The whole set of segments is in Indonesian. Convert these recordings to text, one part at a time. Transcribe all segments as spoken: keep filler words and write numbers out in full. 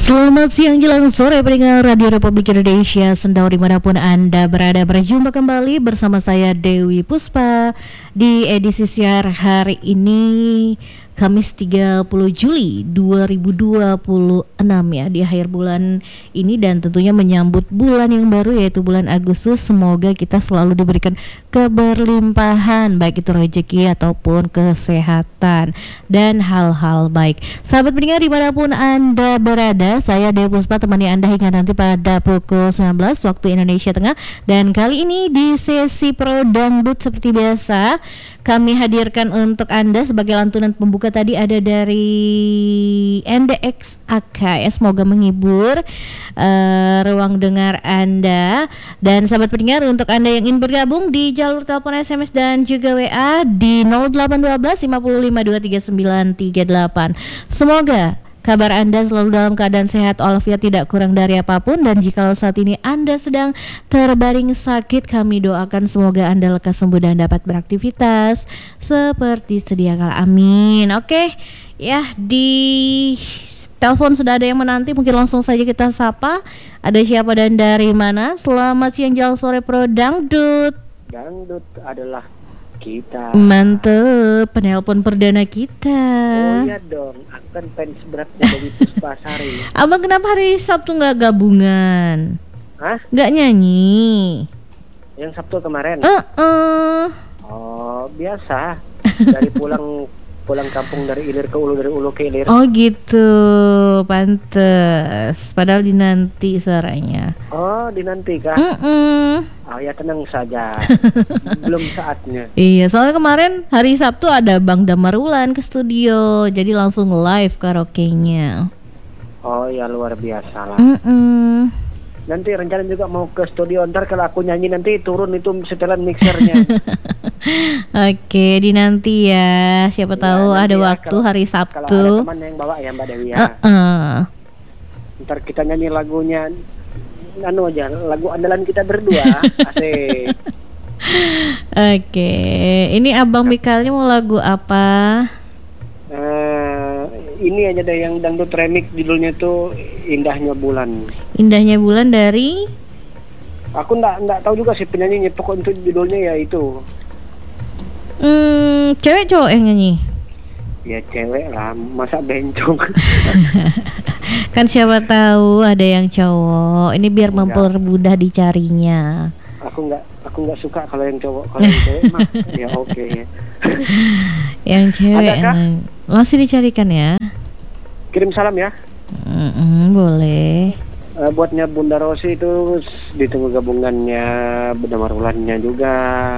Selamat siang jelang sore pendengar Radio Republik Indonesia Sendau dimanapun Anda berada. Berjumpa kembali bersama saya Dewi Puspa di edisi siar hari ini Kamis tiga puluh Juli dua ribu dua puluh enam ya, di akhir bulan ini dan tentunya menyambut bulan yang baru yaitu bulan Agustus. Semoga kita selalu diberikan keberlimpahan baik itu rezeki ataupun kesehatan dan hal-hal baik. Sahabat pendengar dimanapun Anda berada, saya Dewi Puspa temani Anda hingga nanti pada pukul sembilan belas waktu Indonesia Tengah. Dan kali ini di sesi Pro Dangdut seperti biasa kami hadirkan untuk Anda sebagai lantunan pembuka tadi ada dari N D X A K ya, semoga menghibur uh, ruang dengar Anda. Dan sahabat pendengar, untuk Anda yang ingin bergabung di jalur telepon, S M S dan juga W A di nol delapan satu dua lima lima dua tiga sembilan tiga delapan. Semoga kabar Anda selalu dalam keadaan sehat walafiat, tidak kurang dari apapun. Dan jika saat ini Anda sedang terbaring sakit, kami doakan semoga Anda lekas sembuh dan dapat beraktivitas seperti sedia kala. Amin. Oke, ya, di telepon sudah ada yang menanti, mungkin langsung saja kita sapa. Ada siapa dan dari mana? Selamat siang jelang sore Pro Dangdut. Dangdut adalah kita. Mantep, penelpon perdana kita. Oh iya dong, aku kan fans beratnya dari Puspa Sari. Abang kenapa hari Sabtu nggak gabungan? Hah? Nggak nyanyi? Yang Sabtu kemarin? Uh-uh. Oh biasa, dari pulang pulang kampung dari ilir ke ulu, dari ulu ke ilir. Oh gitu, pantes. Padahal dinanti suaranya. Oh dinanti kah? Uh-uh. Oh ya, tenang saja, belum saatnya. Iya, soalnya kemarin hari Sabtu ada Bang Damar Wulan ke studio, jadi langsung live karaoke-nya. Oh ya, luar biasa lah. Uh-uh. Nanti rencana juga mau ke studio, ntar kalau aku nyanyi nanti turun itu setelan mixernya. Oke, dinanti ya. Siapa ya, tahu ada ya, waktu kalau, hari Sabtu. Kalau ada teman yang bawa ya Mbak Dewi ya. Uh-uh. Ntar kita nyanyi lagunya, anu aja, lagu andalan kita berdua. Asik. Oke, ini Abang Mikalnya mau lagu apa? Uh, ini aja deh yang dangdut remix, judulnya tuh Indahnya Bulan. Indahnya Bulan dari? Aku ndak ndak tahu juga sih penyanyinya, pokoknya itu judulnya ya itu. Hmm, cewek cowok yang nyanyi? Ya cewek lah, masa bencong. Kan siapa tahu ada yang cowok. Ini biar mempermudah dicarinya. Aku nggak aku nggak suka kalau yang cowok, kalau yang cewek mah ya oke okay, ya. Yang cewek adakah? Langsung dicarikan ya. Kirim salam ya. Mm-mm, boleh. Uh, buatnya Bunda Rosi itu ditunggu gabungannya, Bunda Marulannya juga.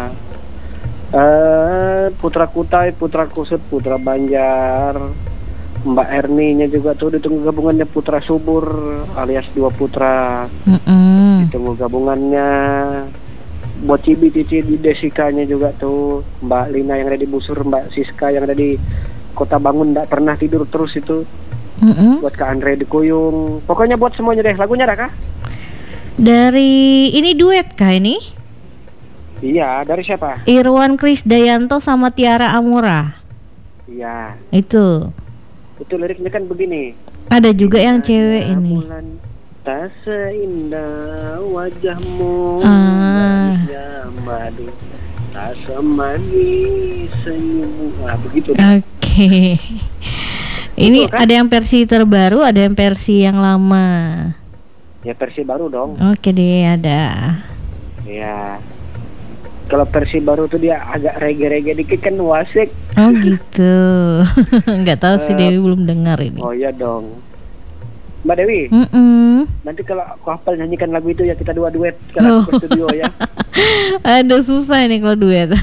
Uh, Putra Kutai, Putra Kusut, Putra Banjar, Mbak Erninya juga tuh ditunggu gabungannya, Putra Subur alias dua putra. Mm-mm. Ditunggu gabungannya. Buat Cibi Cici di Desikanya juga tuh, Mbak Lina yang ada di Busur, Mbak Siska yang ada di Kota Bangun, nggak pernah tidur terus itu. Mm-hmm. Buat Kak Andre di Kuyung. Pokoknya buat semuanya deh. Lagunya ada kah? Dari ini duet kah ini? Iya, dari siapa? Irwan Krisdayanto sama Tiara Amura. Iya. Itu. Itu liriknya kan begini. Ada juga yang cewek ini. Bulan tak seindah wajahmu, ah. madu tak semanis senyummu. Ah, begitu. Oke. Okay. Ini kan? ada yang versi terbaru, ada yang versi yang lama. Ya versi baru dong. Oke deh, ada. Ya. Kalau versi baru tuh dia agak reggae-reggae dikit kan, wasik. Oh gitu. Nggak tahu sih, Dewi belum dengar ini. Oh iya dong. Mbak Dewi. Mm-mm. Nanti kalau aku hafal nyanyikan lagu itu ya, kita dua duet kalau oh. ke studio ya. Aduh, susah ini kalau duet.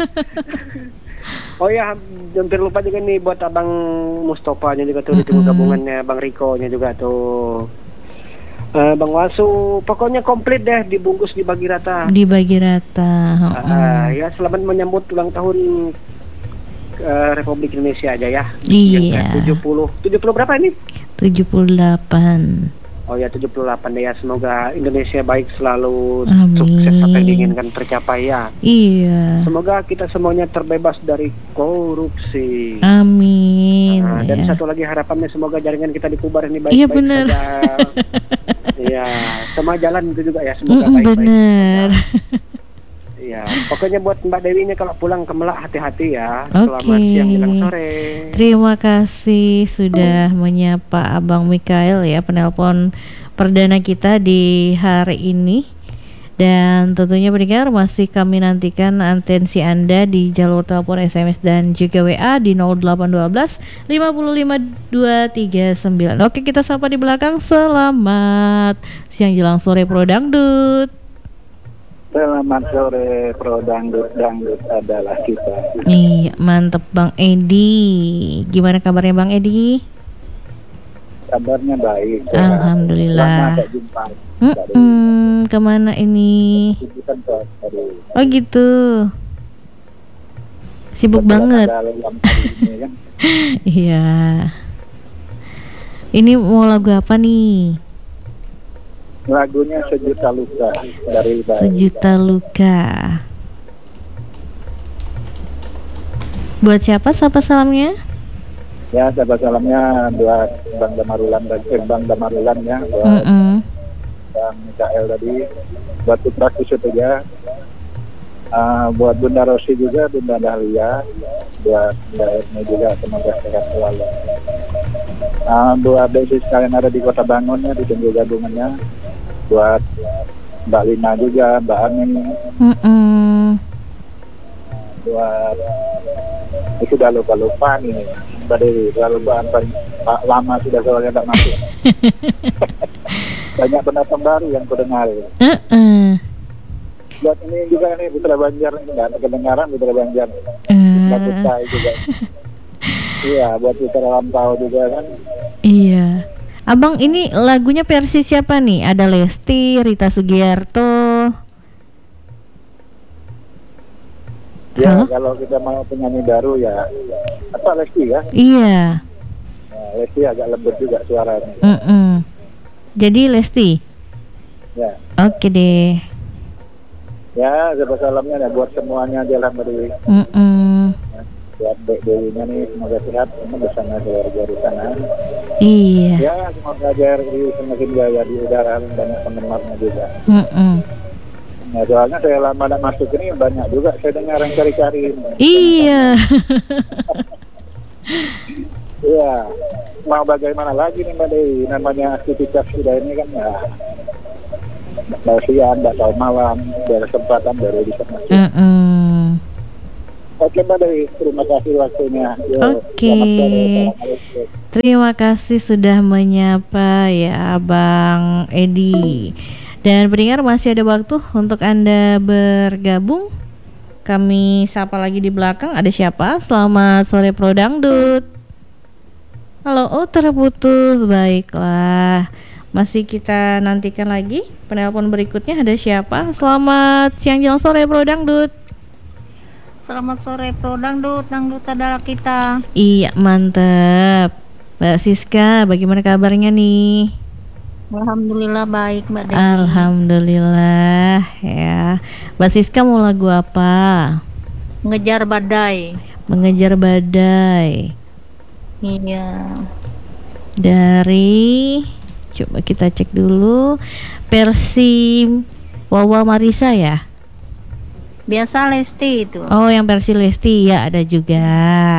Oh ya, hampir lupa juga nih buat Abang Mustafa-nya juga tuh, ditunggu gabungannya, Bang Riko-nya juga tuh, uh, Bang Wasu. Pokoknya komplit deh, dibungkus dibagi rata. Dibagi rata. Uh, uh, ya selamat menyambut ulang tahun uh, Republik Indonesia aja ya. Iya. tujuh puluh tujuh puluh berapa ini? tujuh puluh delapan. Oh ya tujuh puluh delapan deh ya, semoga Indonesia baik selalu, Amin. sukses apa yang diinginkan tercapai ya. Iya. Semoga kita semuanya terbebas dari korupsi. Amin. Nah, dan ya. satu lagi harapannya semoga jaringan kita di Kubar ini Iya baik-baik bener. saja. Iya, sama jalan itu juga ya, semoga Mm-mm, baik-baik bener. saja. Iya, pokoknya buat Mbak Dewi ini kalau pulang ke Melak hati-hati ya. Oke. Selamat siang menjelang sore. Terima kasih sudah menyapa Abang Mikael ya, penelpon perdana kita di hari ini. Dan tentunya pendengar masih kami nantikan atensi Anda di jalur telepon, S M S dan juga W A di nol delapan satu dua lima lima dua tiga sembilan. Oke, kita sapa di belakang. Selamat siang jelang sore Pro Dangdut. Selamat sore, Pro Dangdut, Dangdut adalah kita. Iya, mantep Bang Edi. Gimana kabarnya Bang Edi? Kabarnya baik. Alhamdulillah. Lama tak jumpa. Mm-mm, kemana ini? Kan tadi. Oh gitu. Sibuk banget. Ada yang ini kan. Iya. Ini mau lagu apa nih? Lagunya Sejuta Luka dari Baik. Sejuta Luka. Buat siapa? Siapa salamnya? Ya, sahabat salamnya buat Bang Damarulan dan eh, Bang Damarulan ya, buat Mm-mm. Bang Mikael tadi, buat Putra Kusut juga, uh, buat Bunda Rosi juga, Bunda Dahlia, buat Mbak Erni juga, semoga sehat selalu. Uh, buat desi sekalian ada di Kota Bangun ya, ditunggu gabungannya. Buat Mbak Lina juga, Mbak Ani, Mm-mm. buat itu udah lupa-lupa nih Mbak Dewi, udah lupa Pak lama sudah soalnya tak masuk. Banyak pendatang baru yang kudengar ya. Uh-uh. Buat ini juga nih Putra Banjar, nggak ada kedengaran Putra Banjar. Uh. Mbak Kutai juga. Iya, buat Putra Lampau juga kan. Iya. Abang ini lagunya versi siapa nih? Ada Lesti, Rita Sugiarto. Ya, Halo? kalau kita mau penyanyi baru ya apa Lesti ya? Iya. Nah, Lesti agak lembut juga suaranya. Mm-mm. Jadi Lesti. Ya. Oke deh. Ya, sahabat salamnya ya buat semuanya aja lah Mbak Dewi. Mm-mm. Buat Dek Dewinya nih semoga sehat ini bersama keluarga di sana. Iya. Ya, semoga J R I semakin jaya di udara dan banyak penggemarnya juga. Mm-mm. Nah, soalnya saya lama tak masuk ini banyak juga saya dengar yang cari-cari ini. Iya. Iya. Mau bagaimana lagi nih Mbak Dewi, namanya aktivitas sudah ini kan ya. Mbak siang, Mbak tahu malam, ada kesempatan baru bisa masuk. Mm-mm. Oke Mbak Dewi, terima kasih waktunya. Yo, Oke. selamat sore, assalamualaikum. Terima kasih sudah menyapa ya Bang Edi. Dan pendengar masih ada waktu untuk Anda bergabung. Kami sapa lagi di belakang. Ada siapa? Selamat sore Pro Dangdut. Halo, oh terputus. Baiklah. Masih kita nantikan lagi penelpon berikutnya. Ada siapa? Selamat siang jelang sore Pro Dangdut. Selamat sore Pro Dangdut, Dangdut adalah kita. Iya, mantap. Mbak Siska, bagaimana kabarnya nih? Alhamdulillah baik Mbak Dewi. Alhamdulillah ya. Mbak Siska mau lagu apa? Ngejar badai. Mengejar badai. Iya. Dari, coba kita cek dulu, versi Wawa Marisa ya. Biasa Lesti itu. Oh, yang versi Lesti ya ada juga.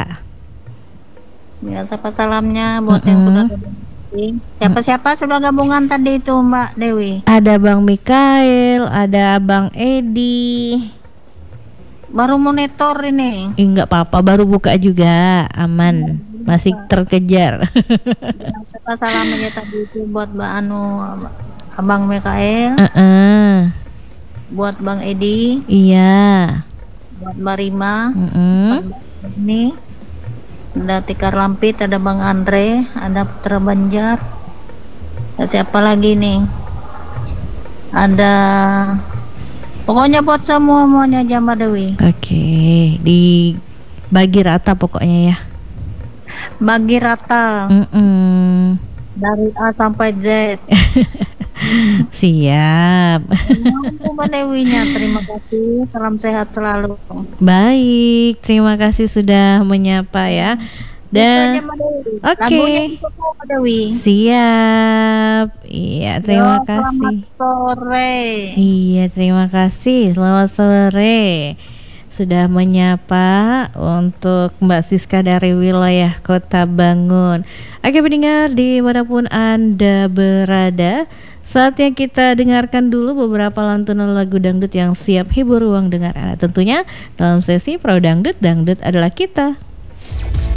Biasa apa salamnya buat Mm-mm. yang sudah gabungan. Siapa-siapa sudah gabungan tadi itu Mbak Dewi? Ada Bang Mikael, ada Bang Edi. Baru monitor ini. Eh, enggak apa-apa, baru buka juga, aman. Masih terkejar. Siapa salamnya tadi itu buat Mbak Anu, Abang Mikael, Uh-uh. buat Bang Edi, Iya. buat Mbak Rima, Mm-mm. ini ada Tikar Lampit, ada Bang Andre, ada Putra Banjar, ada siapa lagi nih, ada pokoknya buat semua semuanya aja Mbak Dewi. Oke, dibagi rata pokoknya ya. Bagi rata. Mm-mm. dari A sampai Z. Siap. Mau Mbak Dewinya, terima kasih. Salam sehat selalu. Baik, terima kasih sudah menyapa ya. Dan oke, okay. Siap. Iya, terima Yo, kasih. Selamat sore. Iya, terima kasih. Selamat sore. Sudah menyapa untuk Mbak Siska dari wilayah Kota Bangun. Oke pendengar dimanapun Anda berada, saatnya kita dengarkan dulu beberapa lantunan lagu dangdut yang siap hibur ruang dengar Anda. Tentunya dalam sesi Pro Dangdut, Dangdut adalah kita.